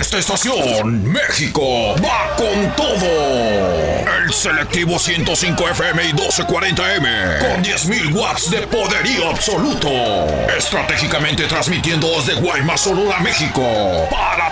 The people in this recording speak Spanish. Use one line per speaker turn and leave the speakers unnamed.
esta estación, México va con todo. El selectivo 105 FM y 1240M, con 10.000 watts de poderío absoluto. Estratégicamente transmitiendo desde Guaymas, Sonora, México, para